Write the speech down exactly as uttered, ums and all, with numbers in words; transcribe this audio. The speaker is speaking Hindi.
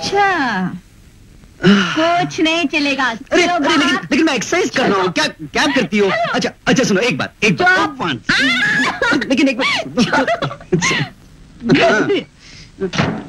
अच्छा, कुछ नहीं चलेगा। अरे, अरे लेकिन, लेकिन मैं एक्सरसाइज कर रहा हूँ। क्या क्या करती हो? अच्छा अच्छा सुनो, एक बात एक बात लेकिन एक बात